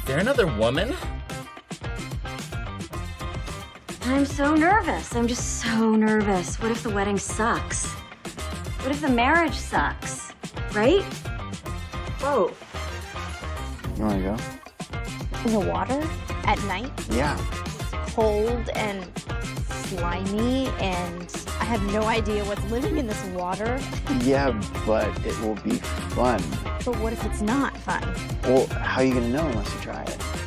there another woman? I'm so nervous. I'm just so nervous. What if the wedding sucks? What if the marriage sucks? Right? Whoa. You wanna go? In the water at night? Yeah. Cold and slimy, and I have no idea what's living in this water. Yeah, but it will be fun. But what if it's not fun? Well, how are you gonna know unless you try it?